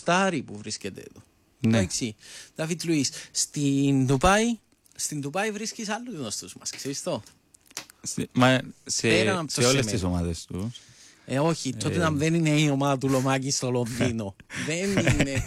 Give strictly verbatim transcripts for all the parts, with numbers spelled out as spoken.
Στάρι που βρίσκεται εδώ. Ναι. Εντάξει. Δαβίτ Λουίς. Στην Ντουμπάι, στην Ντουμπάι βρίσκεις άλλους γνωστούς μας. Ξέρεις το. Σε, μα, σε, Πέραν από σε το όλες Σεμέδο. τις ομάδες του. Ε, όχι, τότε Ε. να δεν είναι η ομάδα του Λομάκη στο Λονδίνο. Δεν είναι.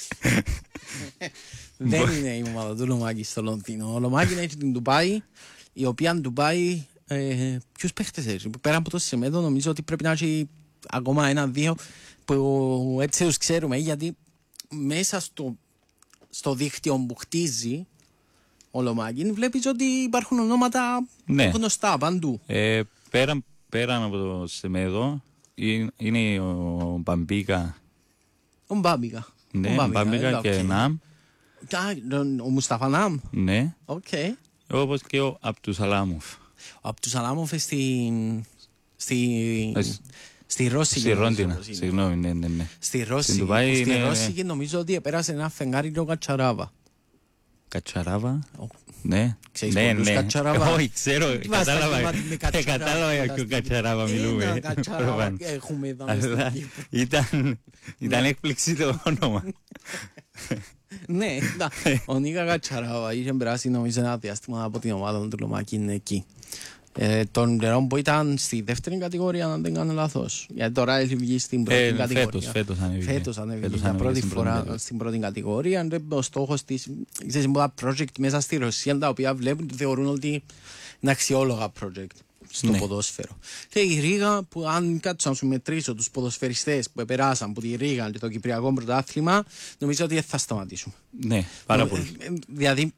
Δεν είναι η ομάδα του Λομάκη στο Λονδίνο. Ο Λομάκη έχει την Ντουμπάι, η οποία Ντουμπάι. Ε, Ποιους παίχτες έχει. Πέρα από το Σεμέδο, νομίζω ότι πρέπει να έχει ακόμα ένα-δύο που έτσι τους ξέρουμε, γιατί μέσα στο, στο δίκτυο που χτίζει ο Λομάκη βλέπεις ότι υπάρχουν ονόματα Ναι. γνωστά παντού. Ε, πέραν, πέραν από το Σεμέδο είναι, είναι ο Μπαμπίκα. Ο Μπάμπικα. Ναι, ο Μπαμπίκα και Ναμ. Ο Μουσταφά Ναμ. Ναι. Οκ. Όπως και ο Απτουσαλάμοφ. Ο Απτουσαλάμοφ στην. Στη. Ε, Στη Ρώση. Στη Ρόντινα, συγγνώμη, ναι, ναι, ναι. Στη Ρώση. Στην Ντουμπάι Στη είναι- Ρώση νομίζω ότι επέρασε ένα φεγγάρι το Κατσαράβα. Κατσαράβα. Ο- Ναι. Ξέρεις Ναι, πολλούς ναι. Κατσαράβα? Όχι, ξέρω, Βάστα κατάλαβα. και μάτι με Ε, Κατσαράβα. Κατάλαβα για ποιο Κατσαράβα Ένα μιλούμε. Κατσαράβα Προφανώς. έχουμε εδώ μες στην Αλλά Κύπρο. ήταν, ήταν έκπληξη το όνομα. Ναι, να, ο Νίκα Κατσαράβα είχε περάσει νομίζω ένα διάστημα από την ομάδα του Λομάκη είναι εκεί. Ε, τον καιρό που ήταν στη δεύτερη κατηγορία, αν δεν κάνω λάθος. Γιατί τώρα έχει βγει στην πρώτη Ε, κατηγορία. φέτος, φέτος ανέβηκε. Φέτος ανέβηκε Φέτος για ανέβηκε πρώτη στην πρώτη φορά κατηγορία. στην πρώτη κατηγορία. Ο στόχος της, ξέρεις, πολλά project μέσα στη Ρωσία, τα οποία βλέπουν και θεωρούν ότι είναι αξιόλογα project στο Ναι. ποδόσφαιρο. Και η Ρήγα, που αν κάτσω να σου μετρήσω τους ποδοσφαιριστές που περάσαν από τη Ρήγα και το Κυπριακό Πρωτάθλημα, νομίζω ότι θα σταματήσουμε. Ναι, πάρα πολύ. Ε, ε, Δηλαδή,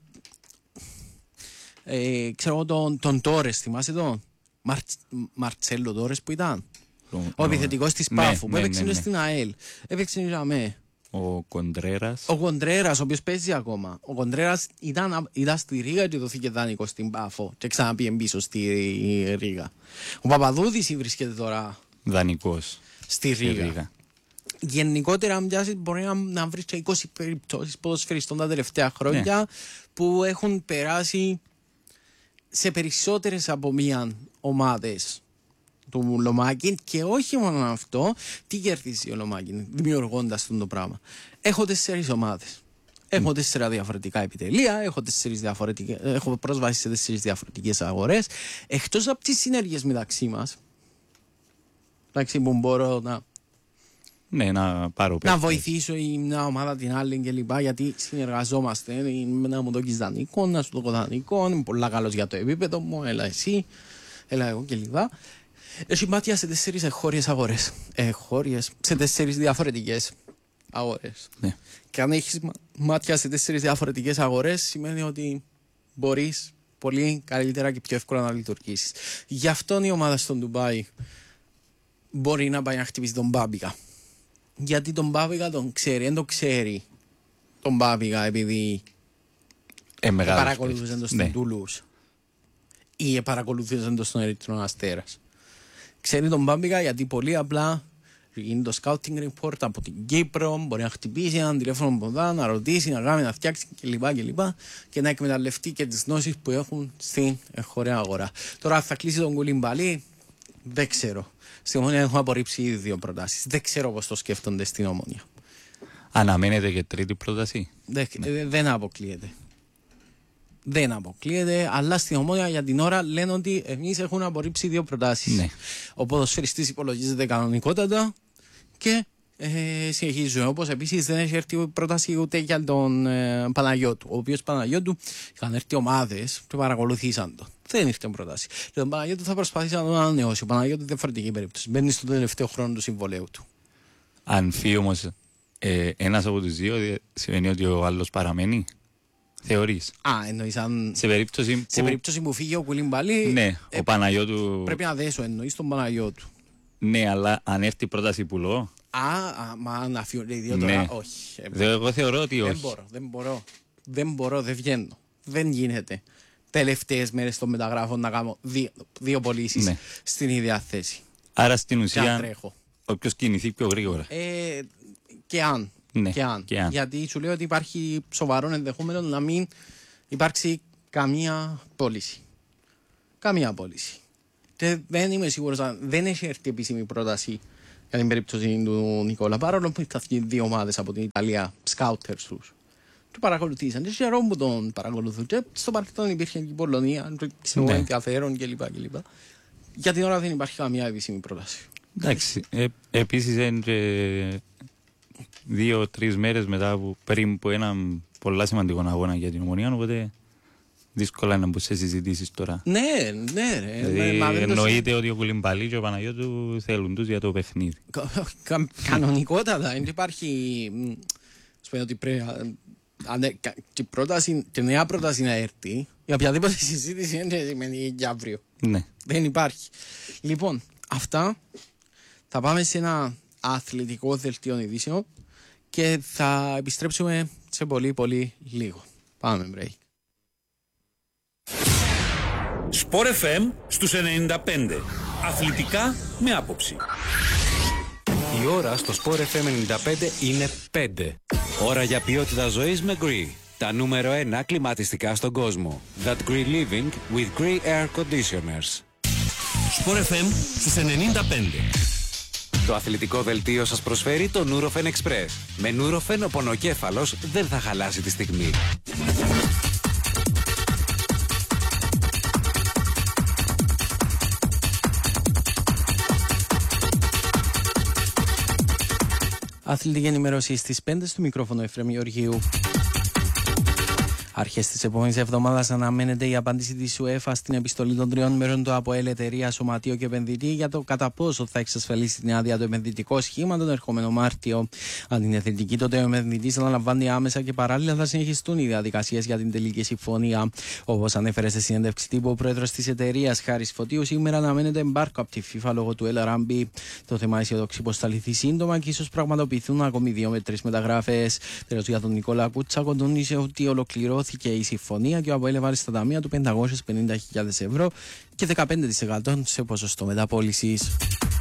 ε, ξέρω εγώ τον, τον Τόρες, θυμάσαι τον Μαρ- Μαρτσέλο Τόρες που ήταν. Ο επιθετικός της Ναι, Πάφου που ναι, έπαιξε ναι, ναι. στην ΑΕΛ. Έπαιξε η Ραμέ. Ο Κοντρέρας. Ο Κοντρέρας, ο οποίος παίζει ακόμα. Ο Κοντρέρας ήταν, ήταν στη Ρήγα και δόθηκε δάνεικο στην Πάφο και ξαναπήγε πίσω στη Ρήγα. Ο Παπαδούδης βρίσκεται τώρα Δανεικός. στη στη Ρήγα. Ρήγα. Γενικότερα, αν πιάσεις, μπορεί να, να βρεις και είκοσι περιπτώσεις ποδοσφαιριστών τα τελευταία χρόνια Ναι. που έχουν περάσει σε περισσότερες από μία ομάδες του Λομάκη, και όχι μόνο αυτό, τι κερδίζει ο Λομάκη δημιουργώντας αυτό το πράγμα. Έχω τέσσερις ομάδες. Έχω τέσσερα διαφορετικά επιτελεία, έχω, τέσσερις διαφορετικές, έχω πρόσβαση σε τέσσερις διαφορετικές αγορές. Εκτός από τις συνέργειες μεταξύ μας, εντάξει, που μπορώ να Ναι, να πάρω να παίκτες. βοηθήσω η μια ομάδα την άλλη και λοιπά, γιατί συνεργαζόμαστε. Είναι να μου δώσεις δανεικό, να σου δω δανεικό, είμαι πολλά καλός για το επίπεδο μου, έλα εσύ, έλα εγώ και λοιπά. Έχει μάτια σε τέσσερις εγχώριες αγορές. Εγχώριες, σε τέσσερις διαφορετικές αγορές. Ναι. Και αν έχεις μα- μάτια σε τέσσερις διαφορετικές αγορές, σημαίνει ότι μπορείς πολύ καλύτερα και πιο εύκολα να λειτουργήσεις. Γι' αυτό η ομάδα στον Ντουμπάι μπορεί να πάει να χτυπήσει τον Μπάμπικα. Γιατί τον Μπάμπικα τον ξέρει, δεν τον ξέρει τον Μπάμπικα επειδή Ε, μεγάλος παρακολουθούσε παίκτης. το στην Ναι. Τούλους ή παρακολουθούσε το στον Ερυθρό Αστέρας. Ξέρει τον Μπάμπικα γιατί πολύ απλά γίνει το scouting report από την Κύπρο, μπορεί να χτυπήσει έναν τηλέφωνο από εδώ, να ρωτήσει, να κάνει, να φτιάξει κλπ. Και, και, και να εκμεταλλευτεί και τις γνώσεις που έχουν στην εγχωρία αγορά. Τώρα θα κλείσει τον Κουλιμπαλί, δεν ξέρω. Στην Ομόνια έχουν απορρίψει ήδη δύο προτάσεις. Δεν ξέρω πώς το σκέφτονται στην Ομόνια. Αναμένεται και τρίτη πρόταση. Δεν, ε, δεν αποκλείεται. Δεν αποκλείεται, αλλά στην Ομόνια για την ώρα λένε ότι εμείς έχουν απορρίψει δύο προτάσεις. Ναι. Ο ποδοσφαιριστής υπολογίζεται κανονικότατα και ε, συνεχίζουμε. Όπως επίσης δεν έχει έρθει πρόταση ούτε για τον ε, Παναγιώτου. Ο οποίος Παναγιώτου είχαν έρθει ομάδες και παρακολουθήσαν τον. Δεν ήρθε πρόταση. Και τον Παναγιώτου θα προσπαθήσει να τον ανανεώσει. Ο Παναγιώτου διαφορετική περίπτωση. Μπαίνει στο τελευταίο χρόνο του συμβολέου του. Αν φύγει όμως ε, ένας από τους δύο, ε, σημαίνει ότι ο άλλος παραμένει. Θεωρείς. Α, εννοείς αν... Σε περίπτωση που... Σε περίπτωση που φύγει ο Κουλιμπαλί. Ναι, ε, ο Παναγιώτου... Πρέπει να δέσω, εννοείς τον Παναγιώτου. Ναι, αλλά αν έρθει η πρόταση που λέω... Α, α, μα να φύγουν οι δύο Ναι. τώρα. Όχι. Ε, Δε- Εγώ θεωρώ ότι δεν όχι. μπορώ, δεν μπορώ. Δεν μπορώ, δεν βγαίνω. Δεν γίνεται. Τελευταίες μέρες των μεταγράφων να κάνω δύο, δύο πωλήσεις Ναι. στην ίδια θέση. Άρα στην Και αν ουσία τρέχω. όποιος κινηθεί πιο γρήγορα. Ε, και αν. Ναι, και αν. και αν. Γιατί σου λέω ότι υπάρχει σοβαρό ενδεχόμενο να μην υπάρξει καμία πώληση. Καμία πώληση. Και δεν είμαι σίγουρος αν δεν έχει έρθει επίσημη πρόταση Για την περίπτωση του Νικόλα, παρόλο που ήρθαν δύο ομάδες από την Ιταλία, σκάουτερς τους, του παρακολουθήσαν. Και χαιρόμουν που τον παρακολουθούν. Και στο παρελθόν υπήρχε και η Πολωνία, ξέρω ναι. ενδιαφέρον κλπ. Για την ώρα δεν υπάρχει καμία επίσημη πρόταση. Εντάξει. Ε, επίσης, είναι δύο-τρεις μέρες μετά από, πριν από έναν πολλά σημαντικό αγώνα για την Ομονία, οπότε δύσκολα να μπουν σε συζητήσεις τώρα. Ναι, ναι, ρε. Δηλαδή, μα εννοείται το... ότι ο Κουλιμπαλί και ο Παναγιώτου θέλουν τους για το παιχνίδι. Κα, κα, κανονικότατα. Δεν υπάρχει. Σου ότι πρέπει. Και, πρόταση, και νέα πρόταση να έρθει, η οποιαδήποτε συζήτηση είναι σημαίνει για αύριο. Ναι. Δεν υπάρχει. Λοιπόν, αυτά. Θα πάμε σε ένα αθλητικό δελτίο ειδήσεων και θα επιστρέψουμε σε πολύ πολύ λίγο. Πάμε break. Sport εφ εμ στους ενενήντα πέντε. Αθλητικά με άποψη. Η ώρα στο Sport εφ εμ ενενήντα πέντε είναι πέντε. Ώρα για ποιότητα ζωής με Gree. Τα νούμερο ένα κλιματιστικά στον κόσμο. That Gree Living with Gree Air Conditioners. Sport εφ εμ στους ενενήντα πέντε. Το αθλητικό δελτίο σας προσφέρει το Nurofen Express. Με Nurofen ο πονοκέφαλος δεν θα χαλάσει τη στιγμή. Αθλητική ενημέρωση στις πέντε, στο μικρόφωνο Εφραίμ Γεωργίου. Αρχές της επόμενης εβδομάδας αναμένεται η απάντηση της UEFA στην επιστολή των τριών μέρων του ΑΠΟΕΛ, εταιρεία, σωματείο και επενδυτή για το κατά πόσο θα εξασφαλίσει την άδεια του επενδυτικό σχήμα τον ερχόμενο Μάρτιο. Αν είναι θετική, τότε ο επενδυτής αναλαμβάνει άμεσα και παράλληλα θα συνεχιστούν οι διαδικασίες για την τελική συμφωνία. Όπως ανέφερε σε συνέντευξη τύπου ο πρόεδρος της εταιρείας, Χάρης Φωτίου, σήμερα αναμένεται εμπάρκο από τη FIFA λόγω του Ελ Ραμπί. Το θέμα αισιοδοξεί πως θα λυθεί σύντομα και ίσως πραγματοποιηθούν ακόμη δύο με τρεις μεταγραφές. Τέλος, για τον Νικόλα Κούτσακο, τόνισε ότι ολοκληρώθηκε η συμφωνία και ο ΑΠΟΕΛ έβαλε στα ταμεία του πεντακόσιες πενήντα χιλιάδες ευρώ και δεκαπέντε τοις εκατό σε ποσοστό μεταπώλησης.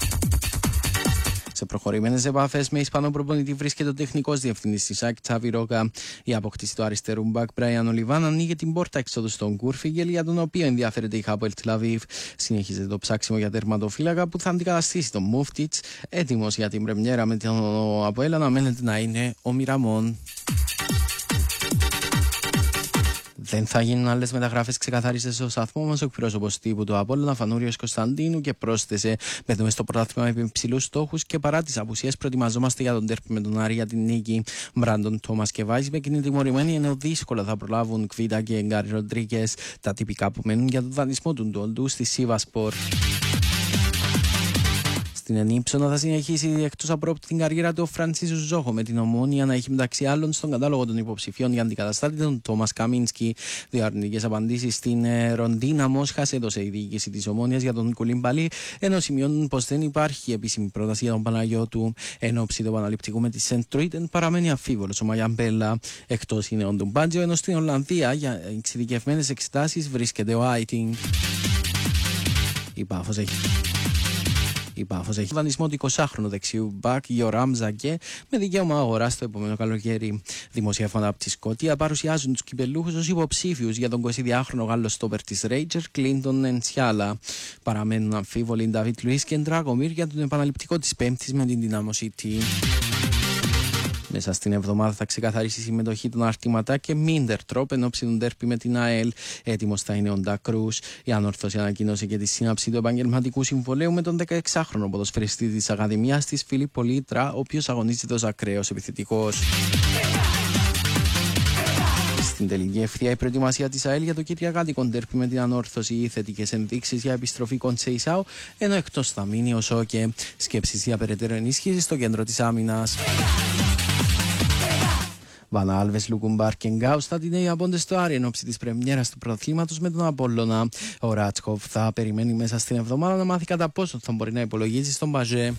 Σε προχωρημένες επαφές με Ισπανό προπονητή βρίσκεται ο τεχνικός διευθυντής της ΑΕΚ, Τσάβι Ρόκα. Η αποκτήση του αριστερού μπακ Μπράιαν Ολιβάν ανοίγει την πόρτα εξόδου στον Κούρφιγγελ, για τον οποίο ενδιαφέρεται η Χάποελ Τελαβίβ. Συνεχίζεται το ψάξιμο για τερματοφύλακα που θα αντικαταστήσει τον Μούφτιτς. Έτοιμος για την πρεμιέρα με τον ΑΠΟΕΛ αναμένεται να είναι ο Μιραμόν. Δεν θα γίνουν άλλες μεταγράφες, ξεκαθάρισε στο σταθμό μας ο εκπρόσωπος τύπου του Απόλλωνα, Φανούριος Κωνσταντίνου, και πρόσθεσε: μπαίνουμε στο πρωτάθλημα με υψηλούς στόχους και παρά τις απουσίες προετοιμαζόμαστε για τον τέρπι με τον Άρη για την νίκη. Μπράντον Τόμας και Βάισμπεκ είναι τιμωρημένοι, ενώ δύσκολα θα προλάβουν Κβίτα και Γκάρι Ροντρίγκες, τα τυπικά που μένουν για τον δανεισμό του Ντόλντου στη Σίβασπορ. Στην Ενίψωνα θα συνεχίσει εκτός απρόπτη την καριέρα του ο Φρανσίσου Ζόχο, με την Ομόνοια να έχει μεταξύ άλλων στον κατάλογο των υποψηφίων για αντικαταστάτη τον Τόμας Καμίνσκι. Δύο αρνητικές απαντήσεις στην ε, Ροντίνα Μόσχας έδωσε η διοίκηση της Ομόνοιας για τον Κουλίμπαλι, ενώ σημειώνουν πως δεν υπάρχει επίσημη πρόταση για τον Παναγιώτου. Εν ώψη του επαναληπτικού με τη Σεντ Τρούιτεν παραμένει αμφίβολος ο Μαγιαμπέλα. Εκτός είναι ο Ντουμπάντζιο, ενώ στην Ολλανδία για εξειδικευμένες εξετάσεις βρίσκεται ο Άιτινγκ. Η Πάφος έχει. Η Πάφος έχει δανεισμό του εικοσάχρονου δεξιού μπακ Γιοράμ Ζαγκέ με δικαίωμα αγοράς το επόμενο καλοκαίρι. Δημοσιεύματα από τη Σκωτία παρουσιάζουν τους κυπελούχους ως υποψήφιους για τον εικοσιδυάχρονο Γάλλο στόπερ της Ρέιτζερ, Κλίντον Ενσιάλα. Παραμένουν αμφίβολοι Νταβίτ Λουίς και Ντράκομιρ για τον επαναληπτικό της Πέμπτης με την Δυνάμο Σίτι. Μέσα στην εβδομάδα θα ξεκαθαρίσει η συμμετοχή των Αρτηματά και Μίντερ Τρόπ εν ώψη των ντέρπι με την ΑΕΛ. Έτοιμος θα είναι ο Ντα Κρούς. Η Ανόρθωση ανακοίνωσε και τη σύναψη του επαγγελματικού συμβολέου με τον δεκαεξάχρονο ποδοσφαιριστή της Ακαδημίας της Φίλιππο Λίτρα, ο οποίος αγωνίζεται ως ακραίος επιθετικός. Στην τελική ευθεία η προετοιμασία της ΑΕΛ για το κυριακάτικο ντέρπι με την Ανόρθωση, οι θετικές ενδείξεις για επιστροφή Κοντσέισαου, ενώ εκτός θα μείνει ο Σόκε. Σκέψεις για περαιτέρω ενίσχυση στο κέντρο της άμυνας. Βάνα Άλβες, Λουκουμπάρ και Γκάους θα την απόνται στο Άρη εν ώψη της πρεμιέρας του πρωταθλήματος με τον Απόλλωνα. Ο Ράτσκοφ θα περιμένει μέσα στην εβδομάδα να μάθει κατά πόσο θα μπορεί να υπολογίζει στον Μπαζέ.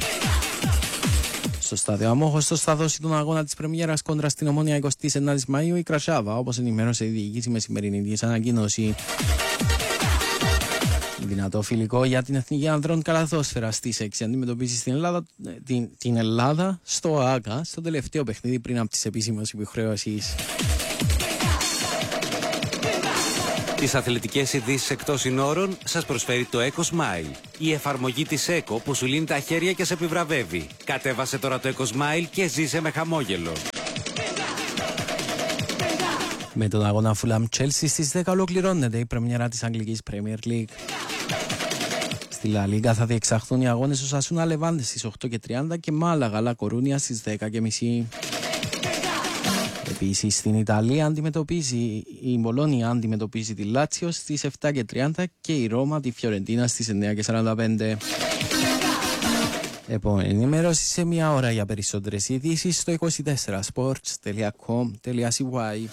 Στο στάδιο Αμόχωστος θα δώσει τον αγώνα της πρεμιέρας κόντρα στην Ομόνοια εικοστή ενάτη Μαΐου η Κρασάβα, όπως ενημέρωσε η διοίκηση με σημερινή της ανακοίνωση. Δυνατό φιλικό για την Εθνική Ανδρών Καλαθόσφαιρα στις έξι αντιμετωπίζει στην Ελλάδα, την, την Ελλάδα στο ΆΚΑ στο τελευταίο παιχνίδι πριν από τις επίσημες υποχρεώσεις. Τις αθλητικές ειδήσεις εκτός συνόρων σας προσφέρει το Eco Smile. Η εφαρμογή της Eco που σου λύνει τα χέρια και σε επιβραβεύει. Κατέβασε τώρα το Eco Smile και ζήσε με χαμόγελο. Με τον αγώνα Fulham Chelsea στις δέκα ολοκληρώνεται η πρεμιέρα της Αγγλικής Premier League. Στη La Liga θα διεξαχθούν οι αγώνες Οσασούνα Λεβάντε στις οκτώ και τριάντα και Μάλαγα Λα Κορούνια στις δέκα και μισή. Επίσης στην Ιταλία αντιμετωπίζει η Μπολόνια αντιμετωπίζει τη Λάτσιο στις επτά και τριάντα και η Ρώμα τη Φιωρεντίνα στις εννιά και σαράντα πέντε. Επόμενη ενημέρωση σε μια ώρα για περισσότερες ειδήσεις στο είκοσι τέσσερα sports τελεία com τελεία c y.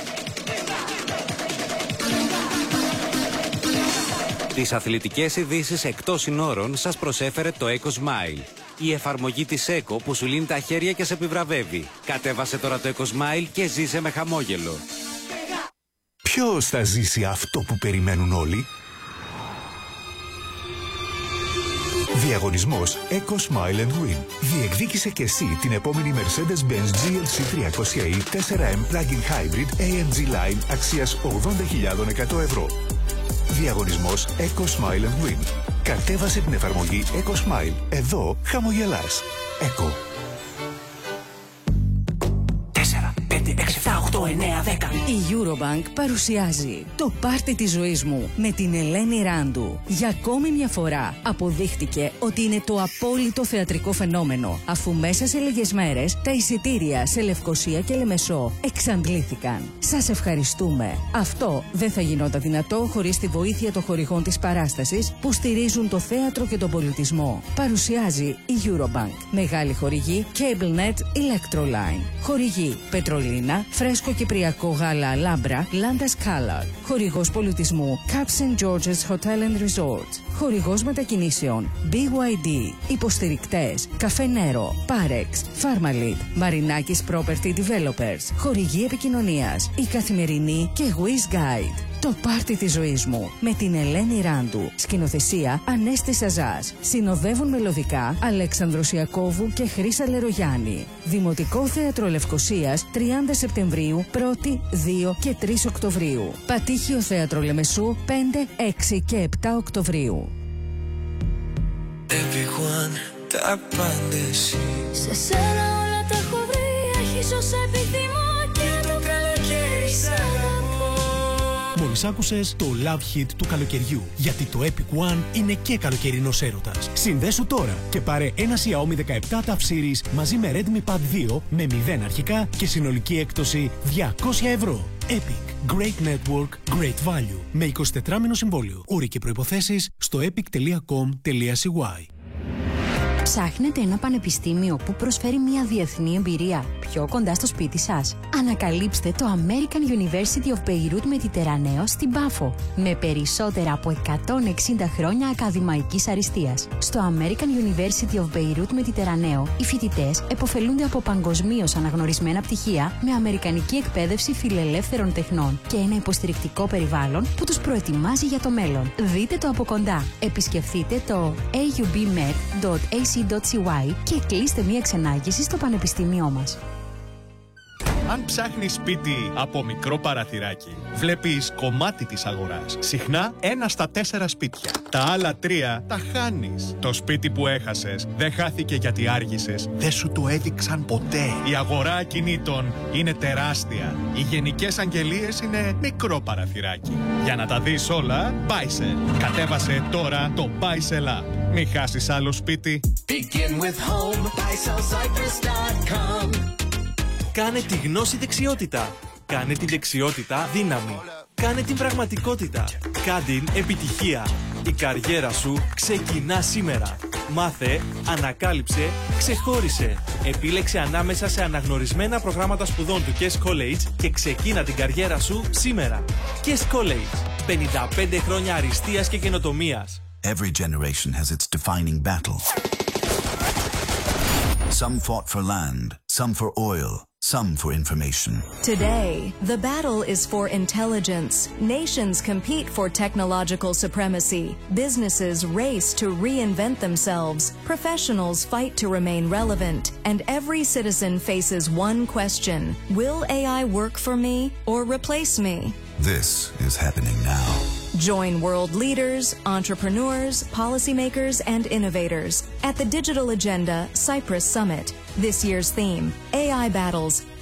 Τις αθλητικές ειδήσεις εκτός συνόρων σας προσέφερε το Eco Smile. Η εφαρμογή της Eco που σου λύνει τα χέρια και σε επιβραβεύει. Κατέβασε τώρα το Eco Smile και ζήσε με χαμόγελο. Ποιος θα ζήσει αυτό που περιμένουν όλοι? Διαγωνισμός Eco Smile and Win. Διεκδίκησε και εσύ την επόμενη Mercedes-Benz τζι ελ σι τριακόσια ι φορ εμ Plug-in Hybrid έι εμ τζι Line αξίας ογδόντα χιλιάδες εκατό ευρώ. Διαγωνισμός Eco Smile and Win. Κατέβασε την εφαρμογή Eco Smile. Εδώ χαμογελάς. Eco. τέσσερα, πέντε, έξι, επτά, οκτώ, εννέα, δέκα. Η Eurobank παρουσιάζει το πάρτι της ζωής μου με την Ελένη Ράντου. Για ακόμη μια φορά αποδείχτηκε ότι είναι το απόλυτο θεατρικό φαινόμενο, αφού μέσα σε λίγες μέρες τα εισιτήρια σε Λευκοσία και Λεμεσό εξαντλήθηκαν. Σας ευχαριστούμε. Αυτό δεν θα γινόταν δυνατό χωρίς τη βοήθεια των χορηγών της παράστασης που στηρίζουν το θέατρο και τον πολιτισμό. Παρουσιάζει η Eurobank. Μεγάλη χορηγή CableNet Electroline. Χορηγή Πετρολίνα, Φρέσκο Κυπριακό Γάλα Λάμπρα, Landas Color. Χορηγός πολιτισμού Caps Saint George's Hotel and Resort. Χορηγός μετακινήσεων μπι γουάι ντι. Υποστηρικτές Καφέ Νέρο, Parex, Pharmalit, Μαρινάκης Property Developers. Χορηγή επικοινωνίας Η Καθημερινή και Wiz Guide. Το πάρτι της ζωής μου με την Ελένη Ράντου. Σκηνοθεσία Ανέστη Σαζάς. Συνοδεύουν μελωδικά Αλέξανδρος Ιακώβου και Χρύσα Λερογιάννη. Δημοτικό Θέατρο Λευκοσίας τριάντα Σεπτεμβρίου, πρώτη, δύο και τρεις Οκτωβρίου. Πατήχιο Θέατρο Λεμεσού πέντε, έξι και επτά Οκτωβρίου. Everyone, τα απάντηση. Σε σένα όλα τα έχω βρει. Έχεις όσα επιθυμώ και το καλοκαίρι σαν. Μόλις άκουσες το Love Hit του καλοκαιριού, γιατί το Epic One είναι και καλοκαιρινός έρωτας. Συνδέσου τώρα και πάρε ένα Xiaomi δεκαεπτά Tough Series μαζί με Redmi Pad δύο με μηδέν αρχικά και συνολική έκπτωση διακόσια ευρώ. Epic. Great Network, Great Value. Με εικοσιτετράμηνο συμβόλαιο. Όροι και προϋποθέσεις στο epic τελεία com τελεία c y. Ψάχνετε ένα πανεπιστήμιο που προσφέρει μια διεθνή εμπειρία πιο κοντά στο σπίτι σας? Ανακαλύψτε το American University of Beirut Mediterraneo στην Πάφο, με περισσότερα από εκατόν εξήντα χρόνια ακαδημαϊκής αριστείας. Στο American University of Beirut Mediterraneo, οι φοιτητές επωφελούνται από παγκοσμίως αναγνωρισμένα πτυχία με αμερικανική εκπαίδευση φιλελεύθερων τεχνών και ένα υποστηρικτικό περιβάλλον που τους προετοιμάζει για το μέλλον. Δείτε το από κοντά. Επισκεφτείτε το έι γιου μπι μεντ τελεία έι σι τελεία σι γουάι και κλείστε μία ξενάγηση στο πανεπιστήμιό μας. Αν ψάχνεις σπίτι από μικρό παραθυράκι, βλέπεις κομμάτι της αγοράς. Συχνά ένα στα τέσσερα σπίτια. Τα άλλα τρία τα χάνεις. Το σπίτι που έχασες δεν χάθηκε γιατί άργησες. Δεν σου το έδειξαν ποτέ. Η αγορά ακινήτων είναι τεράστια. Οι γενικές αγγελίες είναι μικρό παραθυράκι. Για να τα δεις όλα, Buysell. Κατέβασε τώρα το Buysell App. Μην χάσεις άλλο σπίτι. Begin with home, buy sell cypress dot com. Κάνε τη γνώση δεξιότητα. Κάνε την δεξιότητα δύναμη. Κάνε την πραγματικότητα. Κάντε επιτυχία. Η καριέρα σου ξεκινά σήμερα. Μάθε, ανακάλυψε, ξεχώρισε. Επίλεξε ανάμεσα σε αναγνωρισμένα προγράμματα σπουδών του Kes College και ξεκίνα την καριέρα σου σήμερα. Kes College. πενήντα πέντε χρόνια αριστείας και καινοτομίας. Every generation has its defining battle. Some fought for land, some for oil, some for information. Today, the battle is for intelligence. Nations compete for technological supremacy. Businesses race to reinvent themselves. Professionals fight to remain relevant. And every citizen faces one question: will A I work for me or replace me? This is happening now. Join world leaders, entrepreneurs, policymakers, and innovators at the Digital Agenda Cyprus Summit. This year's theme, A I Battles,